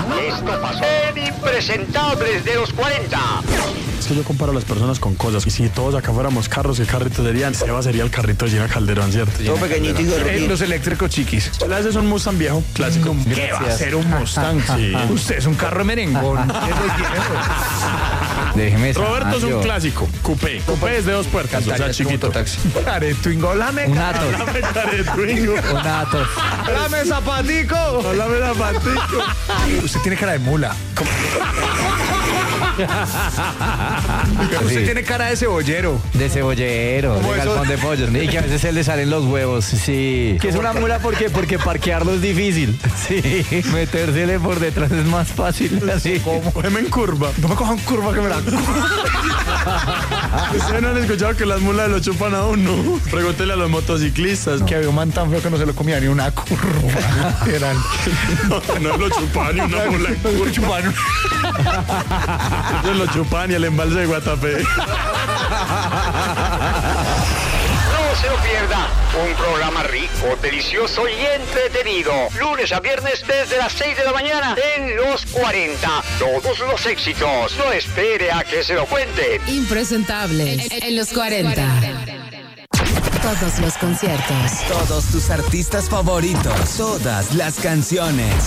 Esto pasó en Impresentables de los 40. Es que yo comparo a las personas con cosas. Y si todos acá fuéramos carros, ¿qué carritos serían? Seba sería el carrito de Gina Calderón, ¿cierto? Todo pequeñito y gordito. Los eléctricos chiquis. Ese es un Mustang viejo, clásico. ¿Qué va a ser un Mustang? Sí. Usted es un carro de merengón. Déjeme Roberto es un clásico. Coupé. Coupé es de 2 puertas, o sea, chiquito. Caretwingo, háblame. Un Atos. Háblame, Caretwingo. Un Atos. Háblame, zapatico. Háblame, zapatico. Usted tiene cara de mula. Usted tiene cara de cebollero. De cebollero, de galpón de pollos. Y que a veces se le salen los huevos. Sí. Que es una mula porque parquearlo es difícil. Sí. Metérsele por detrás es más fácil. Así. Cógeme en curva. No me cojan curva que me la... Ustedes no han escuchado que las mulas lo chupan a uno. Pregúntele a los motociclistas. Que había un man tan feo que no se lo comía ni una curva. Eran... No lo chupan ni una mula en curva. Chuparon. Ellos lo chupan y el embalse de Guatapé. No se lo pierda. Un programa rico, delicioso y entretenido. Lunes a viernes desde las 6 de la mañana en Los 40. Todos los éxitos. No espere a que se lo cuente. Impresentables en los 40. Todos los conciertos. Todos tus artistas favoritos. Todas las canciones.